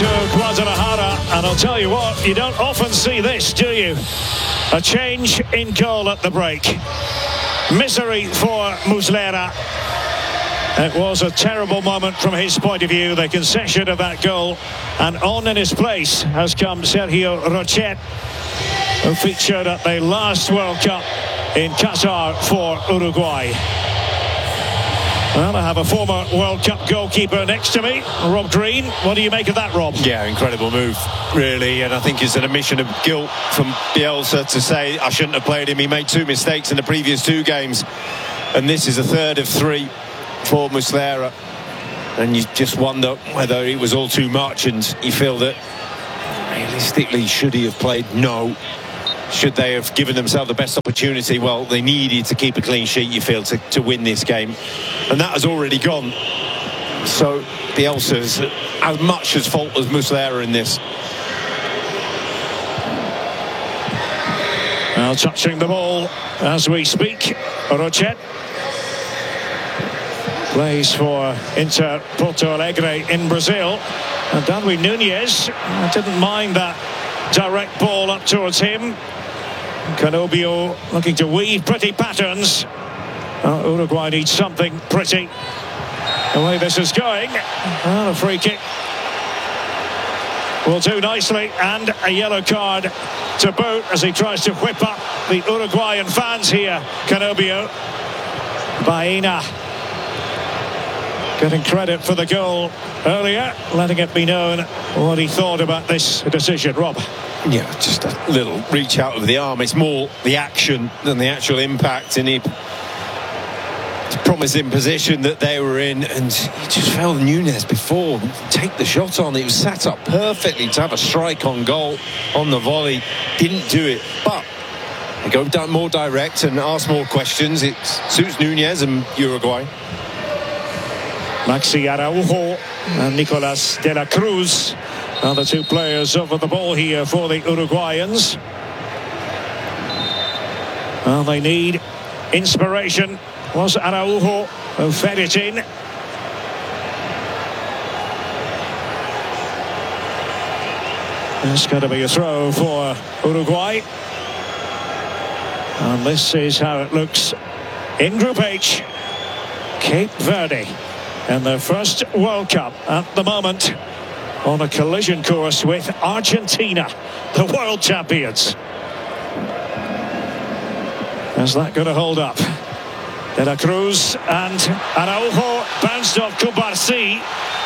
to Guadalajara, and I'll tell you what, you don't often see this, do you? A change in goal at the break. Misery for Muslera. It was a terrible moment from his point of view, the concession of that goal, and on in his place has come Sergio Rochet, who featured at the last World Cup in Qatar for Uruguay. Well, I have a former World Cup goalkeeper next to me, Rob Green. What do you make of that, Rob? Yeah, incredible move, really, and I think it's an admission of guilt from Bielsa to say, I shouldn't have played him. He made 2 mistakes in the previous 2 games, and this is a third of 3 for Muslera. And you just wonder whether it was all too much, and you feel that realistically, should he have played? No. Should they have given themselves the best opportunity? Well, they needed to keep a clean sheet, you feel, to win this game. And that has already gone. So Bielsa's as much as fault as Muslera in this. Now touching the ball as we speak, Rochet plays for Inter Porto Alegre in Brazil. And Darwin Núñez didn't mind that direct ball up towards him. Canobio looking to weave pretty patterns. Uruguay needs something pretty. The way this is going. And a free kick will do nicely, and a yellow card to boot as he tries to whip up the Uruguayan fans here. Canobio. Baena getting credit for the goal earlier, letting it be known what he thought about this decision. Rob? Yeah, just a little reach out of the arm. It's more the action than the actual impact, and he promised in position that they were in, and he just felt Núñez before take the shot on. It was set up perfectly to have a strike on goal on the volley. Didn't do it, but they go down more direct and ask more questions. It suits Núñez and Uruguay. Maxi Araujo and Nicolas de la Cruz are the 2 players over the ball here for the Uruguayans. Well, they need inspiration. Was Araujo who fed it in. It's going to be a throw for Uruguay. And this is how it looks in Group H. Cape Verde in their first World Cup at the moment, on a collision course with Argentina, the world champions. Is that going to hold up? De la Cruz and Araujo bounced off Cubarsí.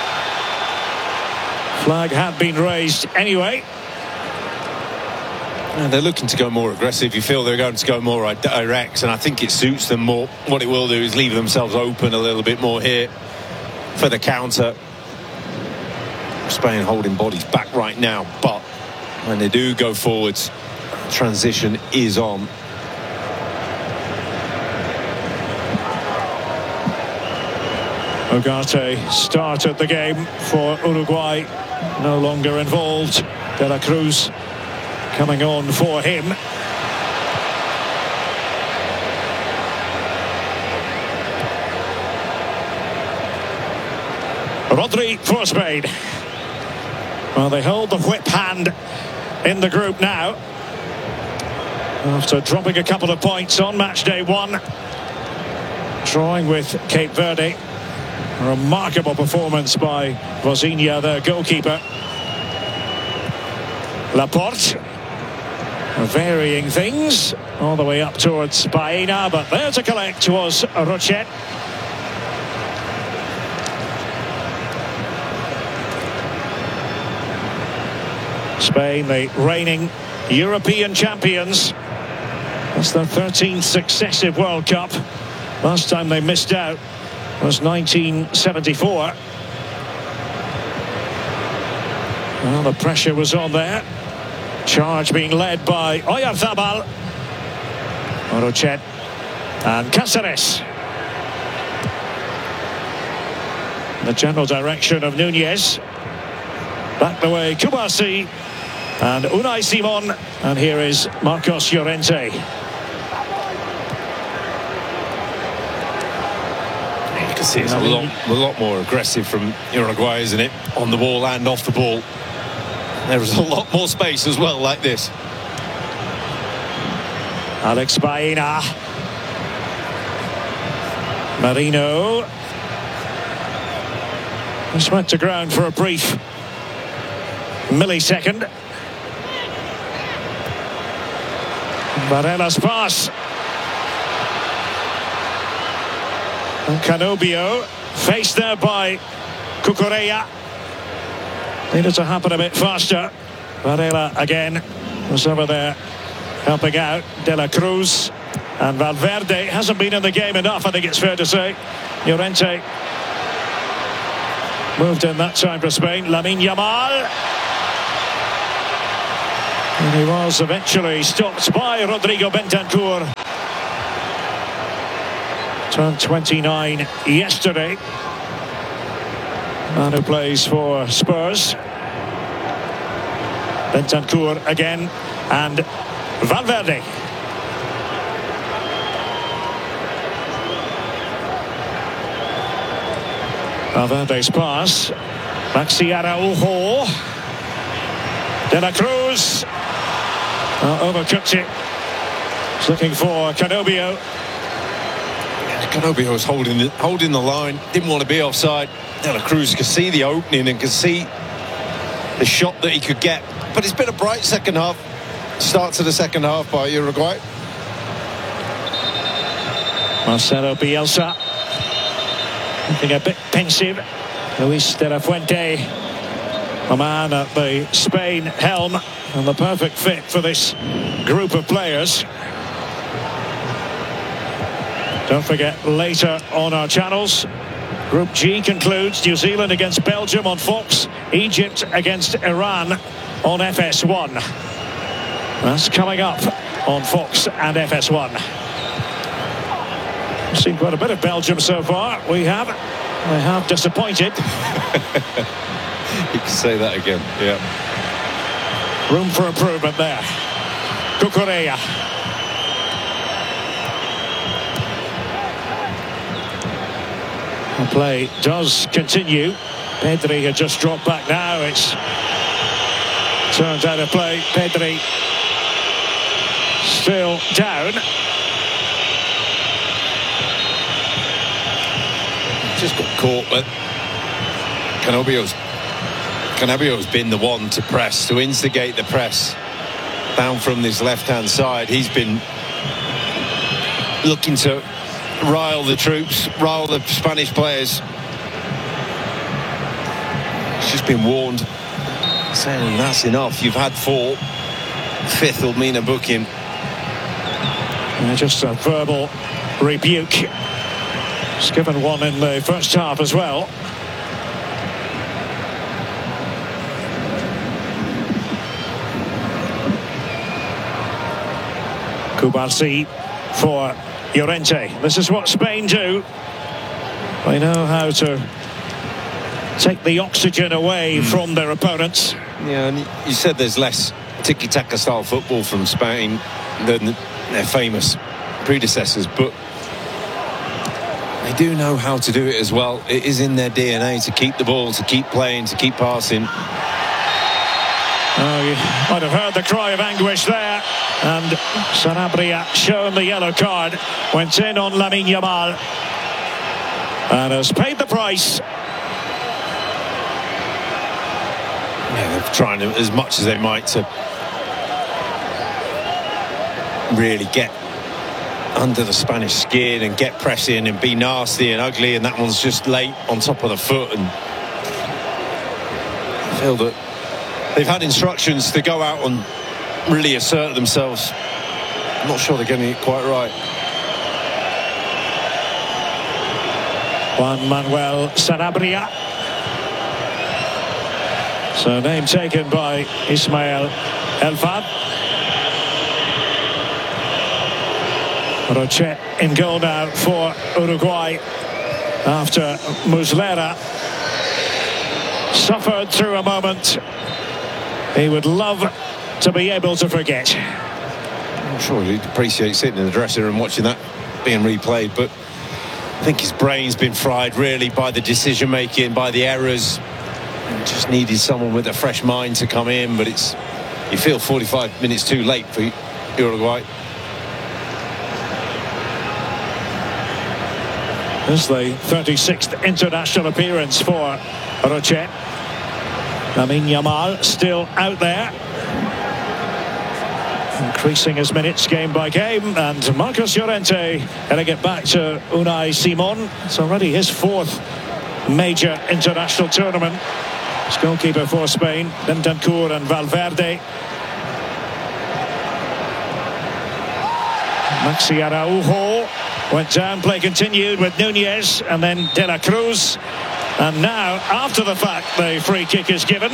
Flag had been raised anyway. And they're looking to go more aggressive. You feel they're going to go more direct, and I think it suits them more. What it will do is leave themselves open a little bit more here for the counter. Spain holding bodies back right now, but when they do go forwards, transition is on. Ugarte started the game for Uruguay, no longer involved. De la Cruz coming on for him. Rodri for Spain. Well, they hold the whip hand in the group now, after dropping a couple of points on match day 1, drawing with Cape Verde. A remarkable performance by Vozinha, their goalkeeper. Laporte varying things all the way up towards Baena, but there to collect was Rochet. Spain, the reigning European champions. That's their 13th successive World Cup. Last time they missed out was 1974. Well, the pressure was on there. Charge being led by Oyarzabal, Rochet and Cáceres. The general direction of Núñez. Back the way Cubarsí and Unai Simon, and here is Marcos Llorente. You can see it's a lot more aggressive from Uruguay, isn't it? On the ball and off the ball. There was a lot more space as well, like this. Alex Baena. Marino. Just went to ground for a brief millisecond. Varela's pass. And Canobio, faced there by Cucurella. Needed to happen a bit faster. Varela again was over there helping out. De la Cruz. And Valverde hasn't been in the game enough, I think it's fair to say. Llorente moved in that time for Spain. Lamine Yamal. And he was eventually stopped by Rodrigo Bentancur. Turned 29 yesterday. Man who plays for Spurs. Bentancur again. And Valverde. Valverde's pass. Maxi Araujo. De la Cruz. Overcooked it. He's looking for Canobio. Canobio was holding the line. Didn't want to be offside. De la Cruz could see the opening and could see the shot that he could get. But it's been a bright second half. Start to the second half by Uruguay. Marcelo Bielsa looking a bit pensive. Luis de la Fuente, a man at the Spain helm, and the perfect fit for this group of players. Don't forget, later on our channels, Group G concludes. New Zealand against Belgium on Fox, Egypt against Iran on FS1. That's coming up on Fox and FS1. We've seen quite a bit of Belgium so far. We have. They have disappointed. You can say that again, yeah. Room for improvement there. Cucurella. The play does continue. Pedri had just dropped back now. It's turned out of play. Pedri still down. Just got caught, but Canobio's been the one to press, to instigate the press down from this left-hand side. He's been looking to rile the troops, rile the Spanish players. He's just been warned, saying that's enough. You've had 4. 5th will mean a booking. Just a verbal rebuke. He's given one in the first half as well. Cubarsí for Llorente. This is what Spain do. They know how to take the oxygen away from their opponents. Yeah, and you said there's less tiki-taka style football from Spain than their famous predecessors, but they do know how to do it as well. It is in their DNA to keep the ball, to keep playing, to keep passing. Oh, you might have heard the cry of anguish there. And Sanabria, shown the yellow card, went in on Lamine Yamal and has paid the price. Yeah, they're trying as much as they might to really get under the Spanish skin and get pressing and be nasty and ugly, and that one's just late on top of the foot. And I feel that they've had instructions to go out and really assert themselves. I'm not sure they're getting it quite right. Juan Manuel Sanabria. So name taken by Ismael Elfad. Rochet in goal now for Uruguay after Muslera suffered through a moment he would love to be able to forget. I'm sure he'd appreciate sitting in the dressing room watching that being replayed, but I think his brain's been fried really by the decision making, by the errors. Just needed someone with a fresh mind to come in, but you feel 45 minutes too late for Uruguay. This is the 36th international appearance for Roche. Lamine Yamal still out there, increasing his minutes game by game, and Marcos Llorente going to get back to Unai Simon. It's already his 4th major international tournament. His goalkeeper for Spain, Bentancur and Valverde. Maxi Araujo went down, play continued with Nunez and then De La Cruz. And now, after the fact, the free kick is given.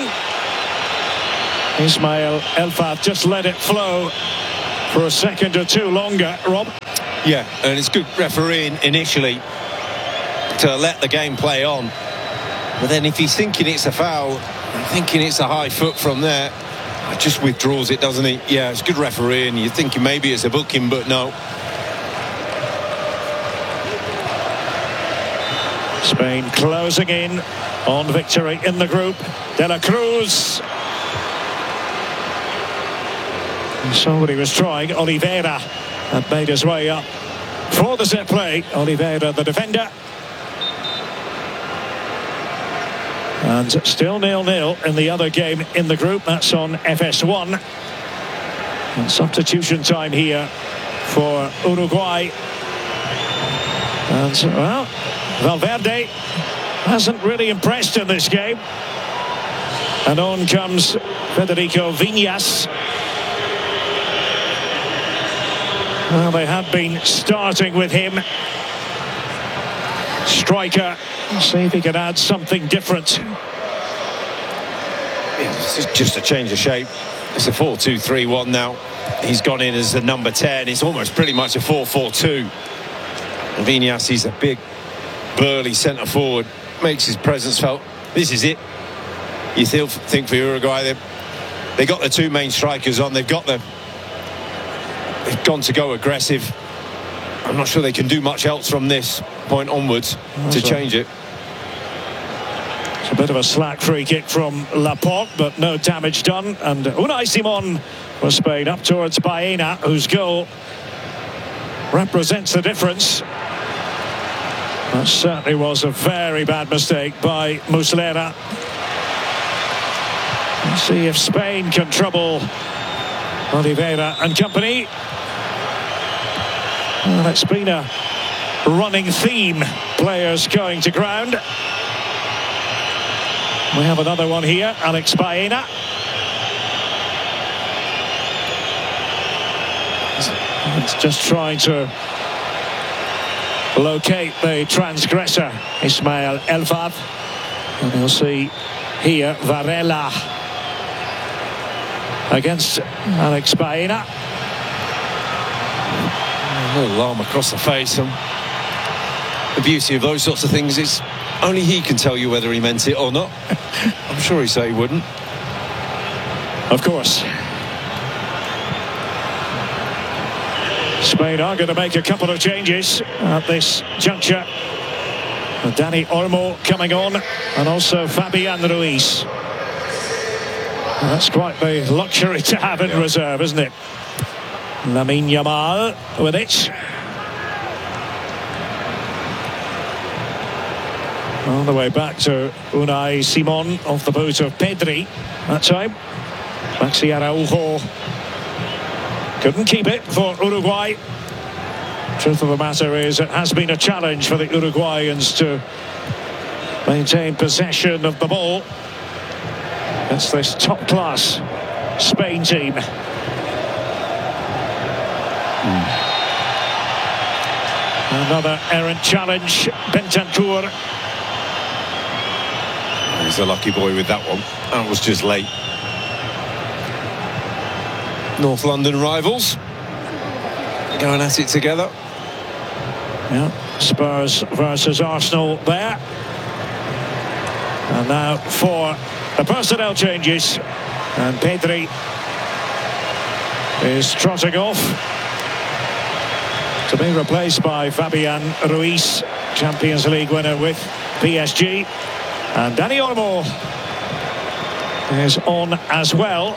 Ismail Elfat just let it flow for a second or two longer, Rob. Yeah, and it's good refereeing initially to let the game play on. But then if he's thinking it's a foul, thinking it's a high foot from there, just withdraws it, doesn't he? Yeah, it's good refereeing. You're thinking maybe it's a booking, but no. Spain closing in on victory in the group. De La Cruz. And so what he was trying, Oliveira, had made his way up for the set play. Oliveira, the defender. And still 0-0 in the other game in the group. That's on FS1. And substitution time here for Uruguay. And, well, Valverde hasn't really impressed in this game. And on comes Federico Viñas. Well, they had been starting with him. Striker. See if he can add something different. It's just a change of shape. It's a 4-2-3-1 now. He's gone in as the number 10. It's almost pretty much a 4-4-2. And Viñas, he's a big, burly centre forward. Makes his presence felt. This is it. You still think for Uruguay, they got the 2 main strikers on. They've gone to go aggressive. I'm not sure they can do much else from this point onwards to change it. It's a bit of a slack free kick from Laporte, but no damage done. And Unai Simon for Spain up towards Baena, whose goal represents the difference. That certainly was a very bad mistake by Muslera. Let's see if Spain can trouble Oliveira and company. Well, it's been a running theme, players going to ground. We have another one here, Alex Baena. It's just trying to locate the transgressor, Ismail Elfat. And you'll see here Varela against Alex Baena. A little arm across the face. The beauty of those sorts of things is only he can tell you whether he meant it or not. I'm sure he'd say he wouldn't. Of course. Spain are going to make a couple of changes at this juncture. Dani Olmo coming on, and also Fabian Ruiz. That's quite the luxury to have in reserve, isn't it? Lamine Yamal with it. On the way back to Unai Simon off the boot of Pedri that time. Maxi Araujo couldn't keep it for Uruguay. Truth of the matter is, it has been a challenge for the Uruguayans to maintain possession of the ball against this top-class Spain team. Another errant challenge. Bentancur. He's a lucky boy with that one. That was just late. North London rivals going at it together. Yeah, Spurs versus Arsenal there. And now for the personnel changes. And Pedri is trotting off to be replaced by Fabian Ruiz, Champions League winner with PSG. And Dani Olmo is on as well.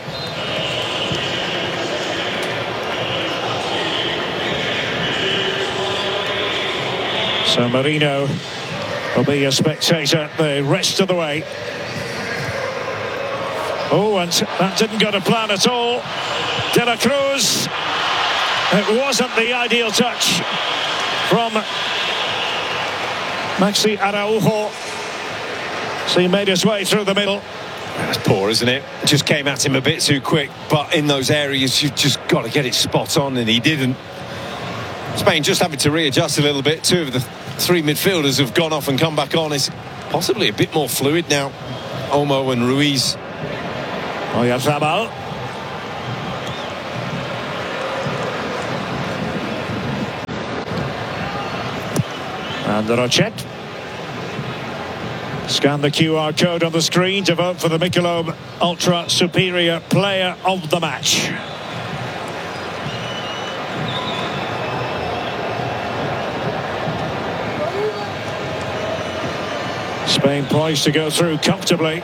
So Marino will be a spectator the rest of the way. Oh, and that didn't go to plan at all. De La Cruz. It wasn't the ideal touch from Maxi Araujo. So he made his way through the middle. That's poor, isn't it? Just came at him a bit too quick, but in those areas you've just got to get it spot on, and he didn't. Spain just having to readjust a little bit. Two of the three midfielders have gone off and come back on. It's possibly a bit more fluid now. Olmo and Ruiz. Oyarzabal. And Rochet. Scan the QR code on the screen to vote for the Michelob Ultra Superior Player of the Match. Spain poised to go through comfortably.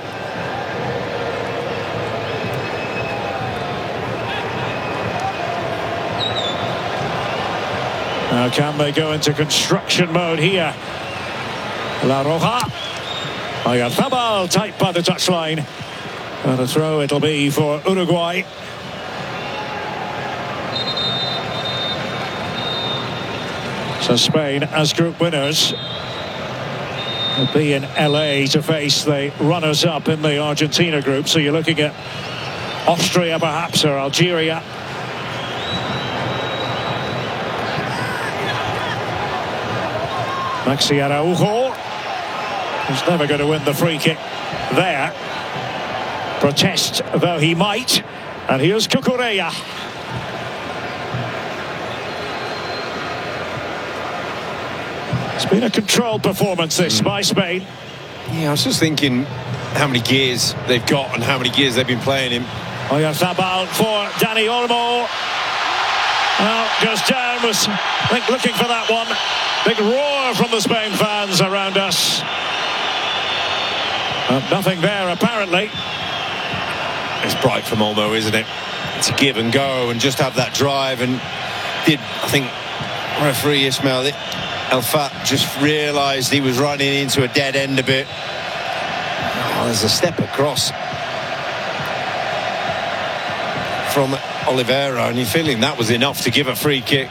Now can they go into construction mode here? La Roja. Oyarzabal tight by the touchline. And a throw it'll be for Uruguay. So Spain, as group winners, will be in LA to face the runners-up in the Argentina group. So you're looking at Austria perhaps, or Algeria. Maxi Araujo, who's never going to win the free kick there. Protest though he might. And here's Cucurella. It's been a controlled performance this by Spain. Yeah, I was just thinking how many gears they've got and how many gears they've been playing him. Oyarzabal for Dani Olmo. Well, goes down, was I think looking for that one. Big roar from the Spain fans around us. Nothing there apparently. It's bright from Olmo, isn't it? To give and go and just have that drive, and did, I think, referee Ismail El Fat just realised he was running into a dead end a bit. Oh, there's a step across from Oliveira, and you're feeling that was enough to give a free kick.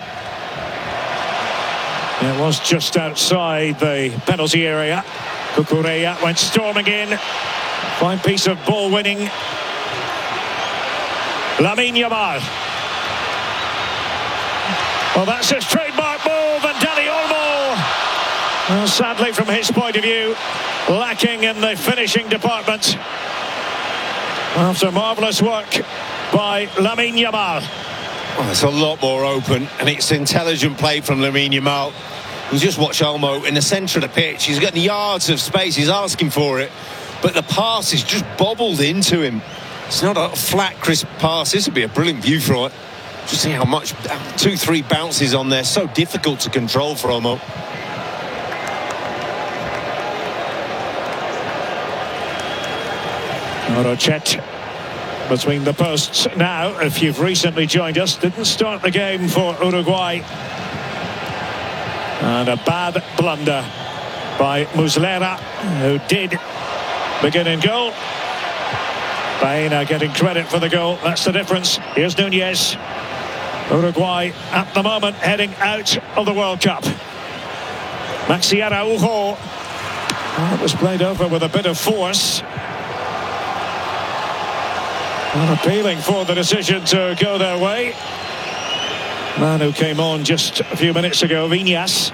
It was just outside the penalty area. Cucurella went storming in. Fine piece of ball winning. Lamine Yamal. Well, that's his trademark move, and Dani Olmo, well, sadly from his point of view, lacking in the finishing department. After marvellous work by Lamine Yamal. Well, it's a lot more open, and it's intelligent play from Lamine Yamal. You just watch Olmo in the centre of the pitch. He's got yards of space. He's asking for it, but the pass is just bobbled into him. It's not a flat, crisp pass. This would be a brilliant view from it. Just see how much 2-3 bounces on there. So difficult to control for Olmo. Rochet between the posts now. If you've recently joined us, didn't start the game for Uruguay. And a bad blunder by Muslera, who did begin in goal. Spain are getting credit for the goal. That's the difference. Here's Nunez. Uruguay at the moment heading out of the World Cup. Maxi Araujo. Well, it was played over with a bit of force. Well, appealing for the decision to go their way. Man who came on just a few minutes ago, Viñas.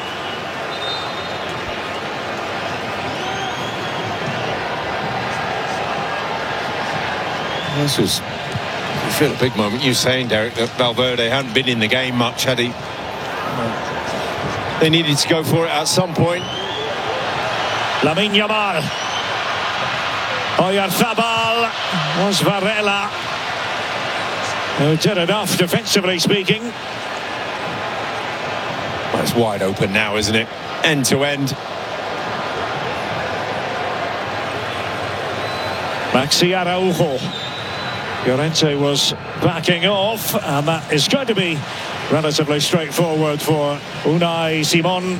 This was, I feel a big moment. You saying, Derek, that Valverde hadn't been in the game much, had he? They needed to go for it at some point. Lamine Yamal. Oyarzabal. Was Varela, who did enough defensively speaking. Well, it's wide open now, isn't it? End to end. Maxi Araujo. Llorente was backing off, and that is going to be relatively straightforward for Unai Simon.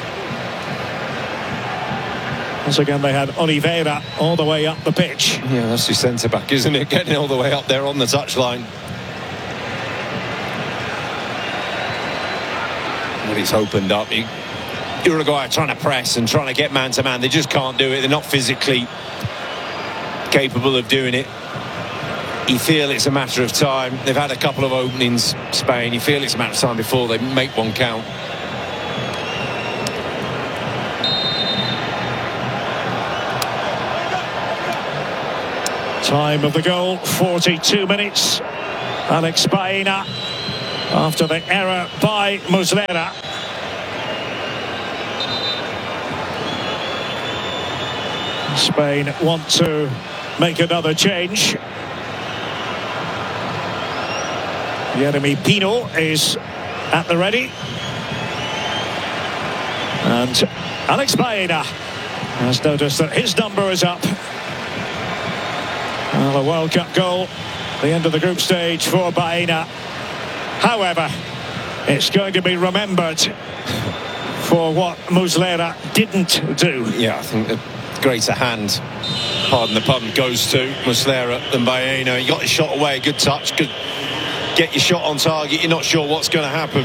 Once again, they had Oliveira all the way up the pitch. Yeah, that's your centre-back, isn't it? Getting all the way up there on the touchline. Well, it's opened up. Uruguay are trying to press and trying to get man-to-man. They just can't do it. They're not physically capable of doing it. You feel it's a matter of time. They've had a couple of openings, Spain. You feel it's a matter of time before they make one count. Time of the goal, 42 minutes. Alex Baena, after the error by Muslera. Spain want to make another change. Jeremy Pino is at the ready. And Alex Baena has noticed that his number is up. Well, a World Cup goal, the end of the group stage for Baena. However, it's going to be remembered for what Muslera didn't do. Yeah, I think the greater hand, pardon the pun, goes to Muslera than Baena. He got his shot away, good touch, good. Get your shot on target, you're not sure what's going to happen.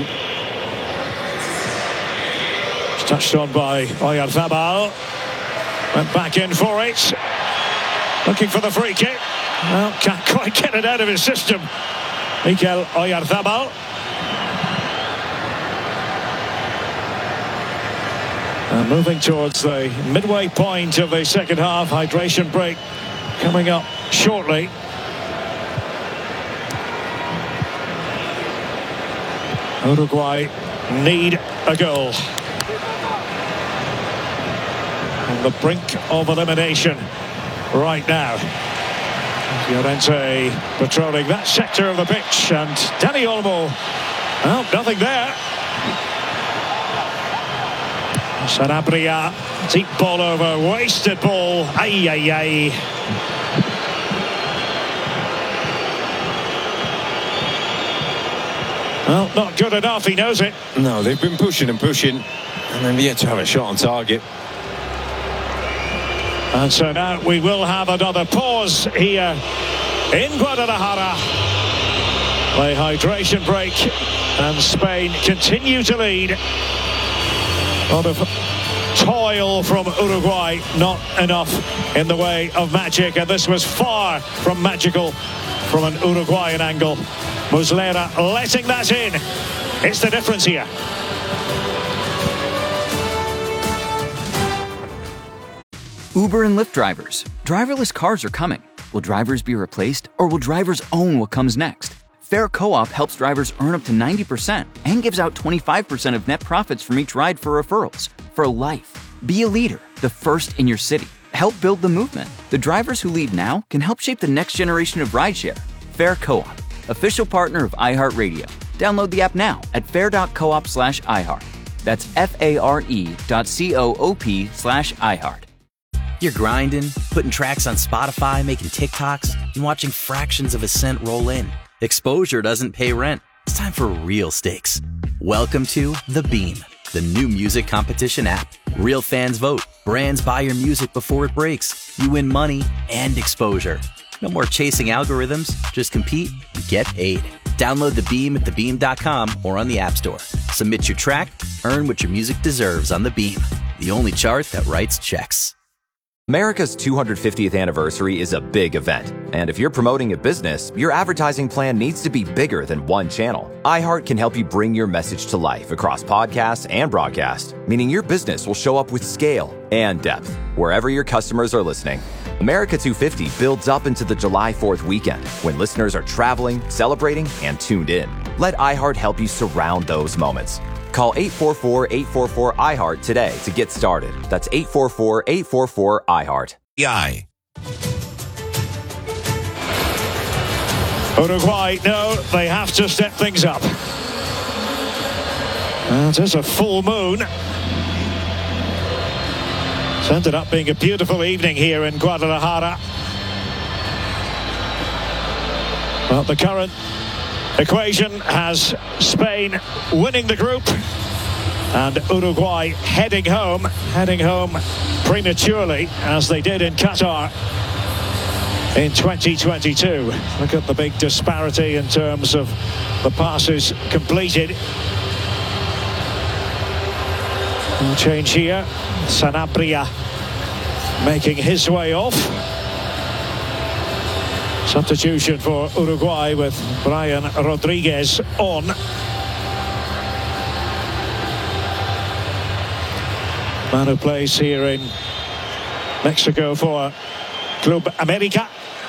It's touched on by Oyarzabal. Went back in for it. Looking for the free kick. Well, can't quite get it out of his system. Mikel Oyarzabal. And moving towards the midway point of the second half. Hydration break coming up shortly. Uruguay need a goal. On the brink of elimination right now. Llorente patrolling that sector of the pitch, and Dani Olmo, well, nothing there. Sanabria, deep ball over, wasted ball. Ay, ay, ay. Well, not good enough, he knows it. No, they've been pushing and pushing, and then yet to have a shot on target. And so now we will have another pause here in Guadalajara. The hydration break, and Spain continue to lead. A lot of toil from Uruguay, not enough in the way of magic, and this was far from magical from an Uruguayan angle. Muslera letting that in. It's the difference here. Uber and Lyft drivers. Driverless cars are coming. Will drivers be replaced, or will drivers own what comes next? Fair Co-op helps drivers earn up to 90% and gives out 25% of net profits from each ride for referrals. For life. Be a leader, the first in your city. Help build the movement. The drivers who lead now can help shape the next generation of rideshare. Fair Co-op, official partner of iHeartRadio. Download the app now at fair.coop/iHeart. That's FARE.coop/iHeart. You're grinding, putting tracks on Spotify, making TikToks, and watching fractions of a cent roll in. Exposure doesn't pay rent. It's time for real stakes. Welcome to The Beam, the new music competition app. Real fans vote. Brands buy your music before it breaks. You win money and exposure. No more chasing algorithms. Just compete and get paid. Download The Beam at thebeam.com or on the App Store. Submit your track, earn what your music deserves on The Beam, the only chart that writes checks. America's 250th anniversary is a big event, and if you're promoting a business, your advertising plan needs to be bigger than one channel. iHeart can help you bring your message to life across podcasts and broadcast, meaning your business will show up with scale and depth wherever your customers are listening. America 250 builds up into the July 4th weekend when listeners are traveling, celebrating, and tuned in. Let iHeart help you surround those moments. Call 844-844-iHeart today to get started. That's 844-844-iHeart. Uruguay, no, they have to step things up. It is a full moon. It's ended up being a beautiful evening here in Guadalajara. Well, the current equation has Spain winning the group and Uruguay heading home prematurely, as they did in Qatar in 2022. Look at the big disparity in terms of the passes completed. No change here. Sanabria making his way off. Substitution for Uruguay with Brian Rodriguez on. Man who plays here in Mexico for Club America.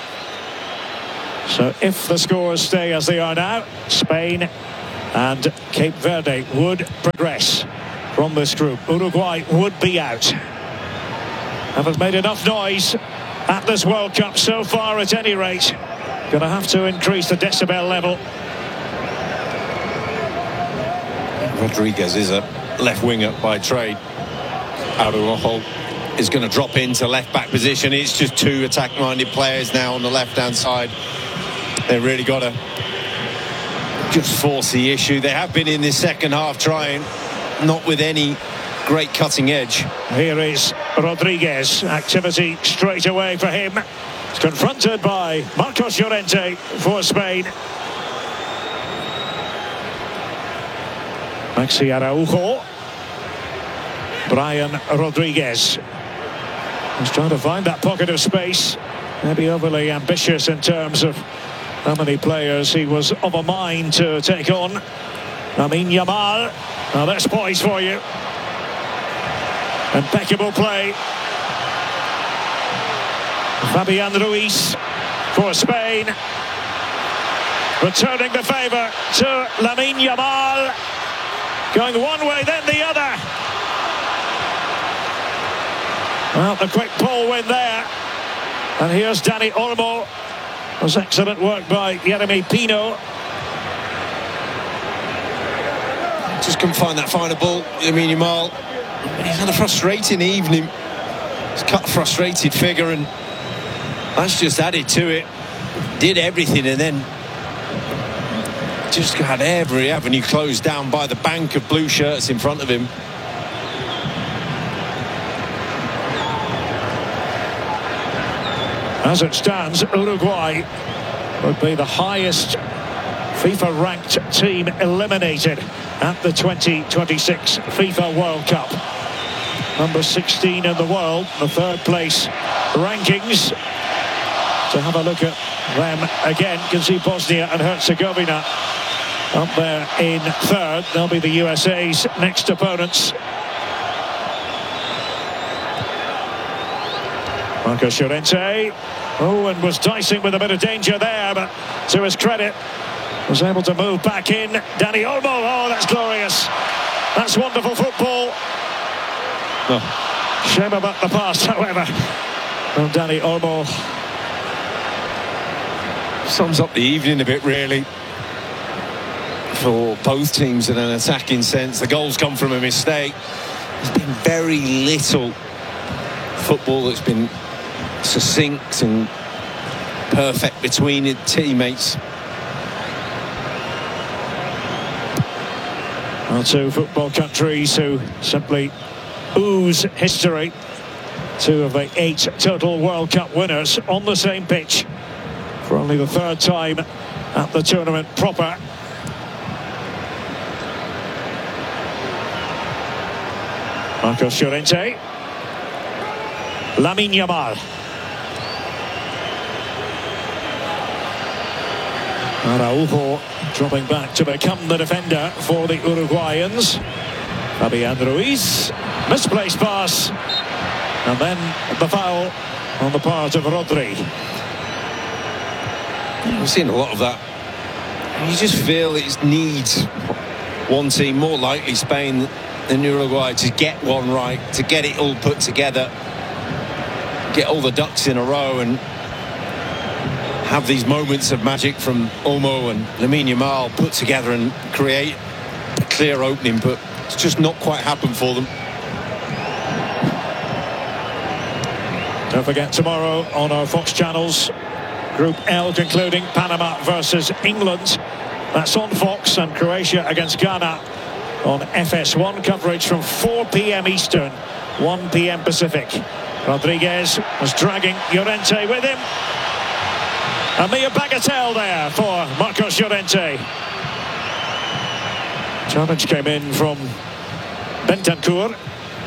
So if the scores stay as they are now, Spain and Cape Verde would progress from this group. Uruguay would be out. Haven't made enough noise at this World Cup so far, at any rate. Gonna have to increase the decibel level. Rodriguez is a left winger by trade. Araujo is going to drop into left-back position. It's just two attack-minded players now on the left-hand side. They've really got to just force the issue. They have been in this second half trying, not with any great cutting edge. Here is Rodriguez. Activity straight away for him. It's confronted by Marcos Llorente for Spain. Maxi Araujo. Brian Rodriguez. He's trying to find that pocket of space. Maybe overly ambitious in terms of how many players he was of a mind to take on. Lamine Yamal. Now that's poise for you. Impeccable play. Fabian Ruiz for Spain. Returning the favour to Lamine Yamal. Going one way, then the other. Well, the quick pull win there. And here's Dani Olmo. It was excellent work by Yeremy Pino. Just couldn't find that final ball. Lamine Yamal, he's had a frustrating evening. He's cut a frustrated figure, and that's just added to it. Did everything and then just had every avenue closed down by the bank of blue shirts in front of him. As it stands, Uruguay would be the highest FIFA-ranked team eliminated at the 2026 FIFA World Cup. Number 16 in the world, the third place rankings. To have a look at them again, you can see Bosnia and Herzegovina up there in third. They'll be the USA's next opponents. Marcos Llorente. Oh, and was dicing with a bit of danger there, but to his credit, was able to move back in. Dani Olmo. Oh, that's glorious. That's wonderful football. Oh. Shame about the past, however. Well, Dani Olmo sums up the evening a bit, really, for both teams in an attacking sense. The goals come from a mistake. There's been very little football that's been succinct and perfect between teammates. Well, two football countries who simply ooze history. Two of the 8 total World Cup winners on the same pitch for only the third time at the tournament proper. Marcos Llorente. Lamine Yamal. Araujo dropping back to become the defender for the Uruguayans. Fabian Ruiz. Misplaced pass. And then the foul on the part of Rodri. We've seen a lot of that. You just feel it needs one team, more likely Spain than Uruguay, to get one right, to get it all put together, get all the ducks in a row and have these moments of magic from Olmo and Lamine Yamal put together and create a clear opening, but it's just not quite happened for them. Don't forget, tomorrow on our Fox channels, Group L concluding Panama versus England. That's on Fox, and Croatia against Ghana on FS1. Coverage from 4 p.m. Eastern, 1 p.m. Pacific. Rodriguez was dragging Llorente with him. A mere bagatelle there for Marcos Llorente. Challenge came in from Bentancur.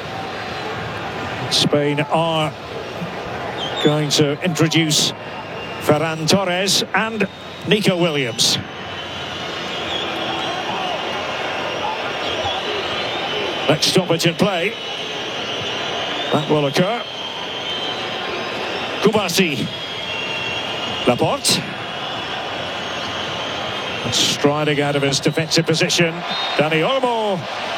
Spain are going to introduce Ferran Torres and Nico Williams. Next stoppage in play. That will occur. Kubasi. Laporte. Striding out of his defensive position. Dani Olmo.